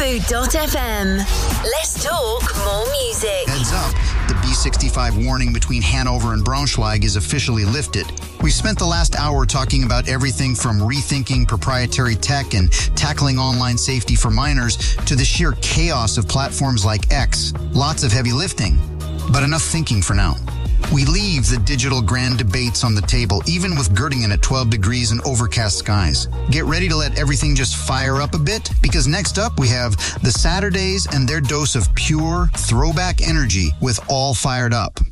Fufu.fm. Let's talk more music. Heads up, the B65 warning between Hanover and Braunschweig is officially lifted. We've spent the last hour talking about everything from rethinking proprietary tech and tackling online safety for minors to the sheer chaos of platforms like X. Lots of heavy lifting, but enough thinking for now. We leave the digital grand debates on the table, even with Göttingen at 12 degrees and overcast skies. Get ready to let everything just fire up a bit, because next up we have the Saturdays and their dose of pure throwback energy with All Fired Up.